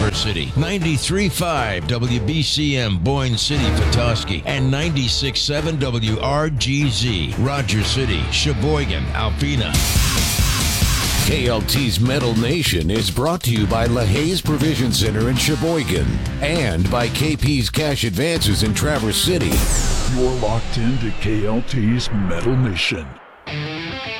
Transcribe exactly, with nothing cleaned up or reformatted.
Traverse City, ninety-three point five W B C M Boyne City, Petoskey, and ninety-six point seven W R G Z, Rogers City, Sheboygan, Alpena. K L T's Metal Nation is brought to you by LaHaye's Provision Center in Sheboygan and by K P's Cash Advances in Traverse City. You're locked into K L T's Metal Nation.